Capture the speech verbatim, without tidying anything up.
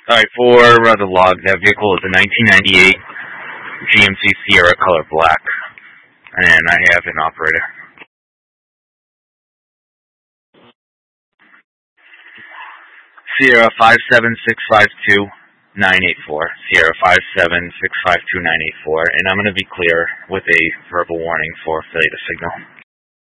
Alright, for uh, the log, that vehicle is a nineteen ninety-eight G M C Sierra color black, and I have an operator. Sierra five seven six five two nine eight four. Sierra five seven six five two nine eight four, and I'm going to be clear with a verbal warning for failure to signal.